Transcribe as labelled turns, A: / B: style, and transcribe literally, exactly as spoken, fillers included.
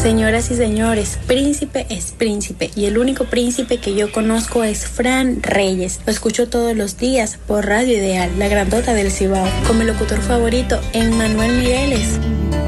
A: Señoras y señores, príncipe es príncipe y el único príncipe que yo conozco es Fran Reyes. Lo escucho todos los días por Radio Ideal, la grandota del Cibao, con mi locutor favorito, Emmanuel Mireles.